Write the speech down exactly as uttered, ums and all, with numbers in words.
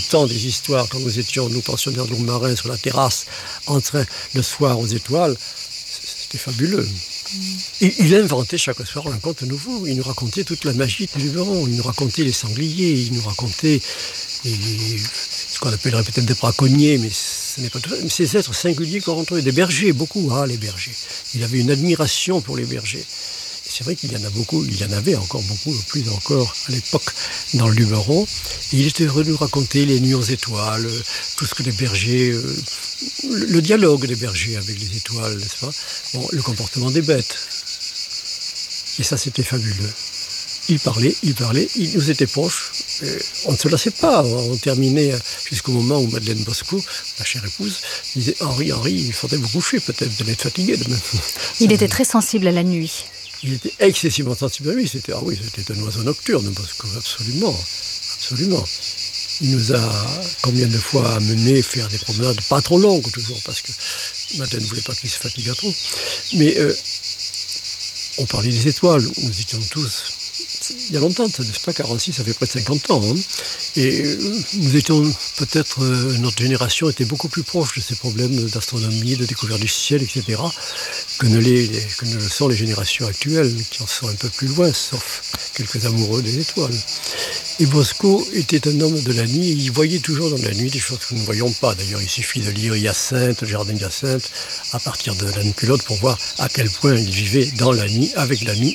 Tant des histoires, quand nous étions, nous pensionnaires de Lourmarin, sur la terrasse, en train, le soir aux étoiles, c'était fabuleux. Il, il inventait chaque soir un conte nouveau. Il nous racontait toute la magie du Luberon. Il nous racontait les sangliers, il nous racontait les, ce qu'on appellerait peut-être des braconniers, mais ce n'est pas tout ça. Mais ces êtres singuliers qu'on rencontrait, des bergers, beaucoup, ah, les bergers. Il avait une admiration pour les bergers. Et c'est vrai qu'il y en a beaucoup, il y en avait encore beaucoup, plus encore à l'époque dans le Luberon. Et il était heureux de nous raconter les nuits aux étoiles, tout ce que les bergers... Euh, le dialogue des bergers avec les étoiles, n'est-ce pas? Bon, le comportement des bêtes. Et ça, c'était fabuleux. Il parlait, il parlait, il nous était proche. On ne se lassait pas. On terminait jusqu'au moment où Madeleine Bosco, ma chère épouse, disait « Henri, Henri, il faudrait vous coucher, peut-être, vous allez être fatigué demain. » Il était très sensible à la nuit. Il était excessivement sensible à la nuit. C'était, ah oui, c'était un oiseau nocturne, Bosco, absolument, absolument. Il nous a combien de fois amenés faire des promenades, pas trop longues toujours, parce que Madeleine ne voulait pas qu'il se fatigue trop. Mais euh, on parlait des étoiles, nous étions tous, il y a longtemps, ça n'est pas quarante-six, ça fait près de cinquante ans. Hein. Et euh, nous étions peut-être, euh, notre génération était beaucoup plus proche de ces problèmes d'astronomie, de découverte du ciel, et cetera, que ne, les, les, que ne le sont les générations actuelles, qui en sont un peu plus loin, sauf quelques amoureux des étoiles. Et Bosco était un homme de la nuit, et il voyait toujours dans la nuit des choses que nous ne voyons pas. D'ailleurs, il suffit de lire Hyacinthe, le jardin d'Hyacinthe, à partir de l'âne culotte, pour voir à quel point il vivait dans la nuit, avec la nuit,